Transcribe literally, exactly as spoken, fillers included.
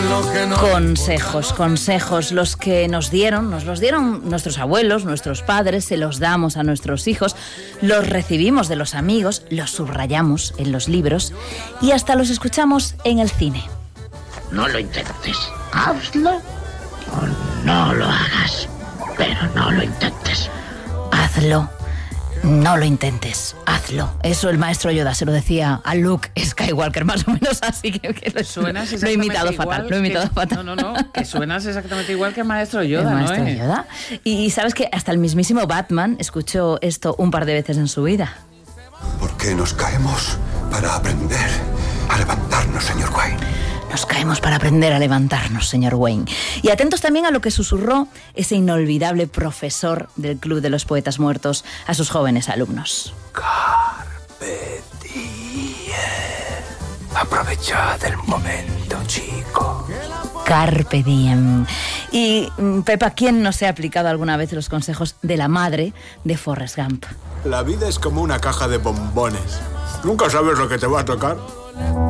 lo que no... Consejos, consejos, los que nos dieron, nos los dieron nuestros abuelos, nuestros padres, se los damos a nuestros hijos, los recibimos de los amigos, los subrayamos en los libros y hasta los escuchamos en el cine. No lo intentes, hazlo o no lo hagas, pero no lo intentes. Hazlo. No lo intentes, hazlo. Eso el maestro Yoda se lo decía a Luke Skywalker, más o menos así que, que lo, suenas lo he imitado fatal. Lo he imitado que, fatal. No, no, no, que suenas exactamente igual que el maestro Yoda, el maestro ¿no? Eh? Yoda. Y, y sabes que hasta el mismísimo Batman escuchó esto un par de veces en su vida. ¿Por qué nos caemos? Para aprender a levantarnos, señor Wayne. Nos caemos para aprender a levantarnos, señor Wayne. Y atentos también a lo que susurró ese inolvidable profesor del Club de los Poetas Muertos a sus jóvenes alumnos. Carpe diem. Aprovechad el momento, chico. Carpe diem. Y, Pepa, ¿quién no se ha aplicado alguna vez los consejos de la madre de Forrest Gump? La vida es como una caja de bombones. Nunca sabes lo que te va a tocar.